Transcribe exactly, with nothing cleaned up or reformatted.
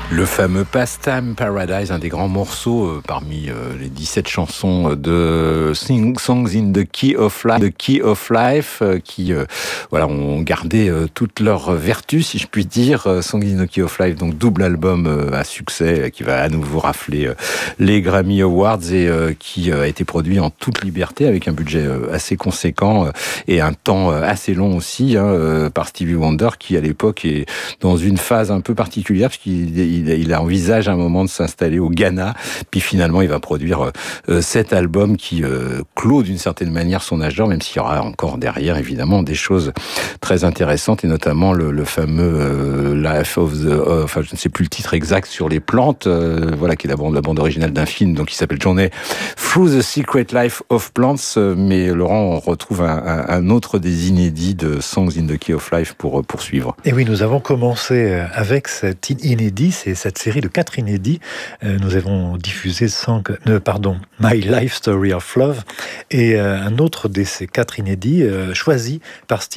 Le fameux Pastime Paradise, un des grands morceaux euh, parmi euh, les dix-sept chansons de Sing Songs in the Key of Life, the Key of Life euh, qui euh, voilà, ont gardé euh, toutes leurs vertus, si je puis dire. Euh, Songs in the Key of Life, donc double album euh, à succès euh, qui va à nouveau rafler euh, les Grammy Awards et euh, qui euh, a été produit en toute liberté avec un budget euh, assez conséquent euh, et un temps euh, assez long aussi hein, euh, par Stevie Wonder qui à l'époque est dans une phase un peu particulière parce qu'il il, il envisage un moment de s'installer au Ghana, puis finalement il va produire euh, cet album qui euh, clôt d'une certaine manière son âge d'or, même s'il y aura encore derrière évidemment des choses très intéressantes et notamment le, le fameux euh, Life of the, euh, enfin je ne sais plus le titre exact sur les plantes, euh, voilà qui est la bande, la bande originale d'un film donc qui s'appelle Journey Through the Secret Life of Plants. Mais Laurent, on retrouve un, un, un autre des inédits de Songs in the Key of Life pour poursuivre. Et oui, nous avons commencé avec cet inédit, c'est cette série de quatre inédits. Euh, nous avons diffusé Song, euh, pardon, My Life Story of Love et euh, un autre de ces quatre inédits euh, choisi par Steve